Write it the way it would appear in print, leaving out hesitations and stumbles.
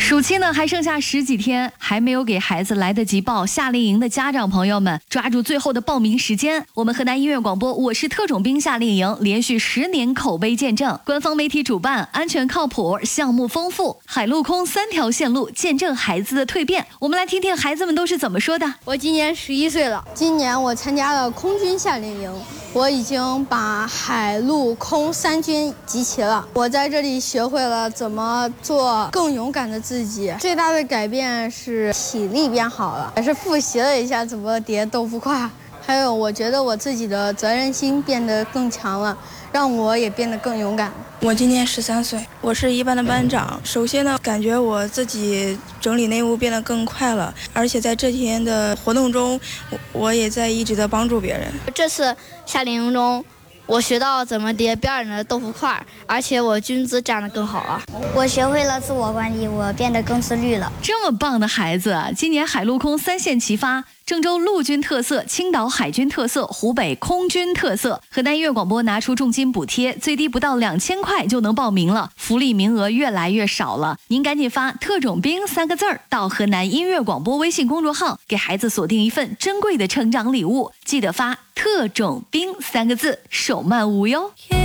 暑期呢还剩下10几天，还没有给孩子来得及报夏令营的家长朋友们，抓住最后的报名时间。我们河南音乐广播我是特种兵夏令营连续10年口碑见证，官方媒体主办，安全靠谱，项目丰富，海陆空3条线路，见证孩子的蜕变。我们来听听孩子们都是怎么说的。 我今年11岁了，今年我参加了空军夏令营，我已经把海陆空3军集齐了。我在这里学会了怎么做更勇敢的自己，最大的改变是体力变好了，也是复习了一下怎么叠豆腐块，还有我觉得我自己的责任心变得更强了，让我也变得更勇敢。 我今年13岁，我是一班的班长。首先呢，感觉我自己整理内务变得更快了，而且在这几天的活动中，我也在一直的帮助别人。 这次夏令营中，我学到怎么叠别人的豆腐块，而且我军姿站得更好了。 我学会了自我管理，我变得更自律了。 这么棒的孩子，今年海陆空3线齐发，郑州陆军特色，青岛海军特色，湖北空军特色。河南音乐广播拿出重金补贴，最低不到2000块就能报名了，福利名额越来越少了。您赶紧发特种兵3个字到河南音乐广播微信公众号，给孩子锁定一份珍贵的成长礼物。记得发特种兵3个字，手慢无哟。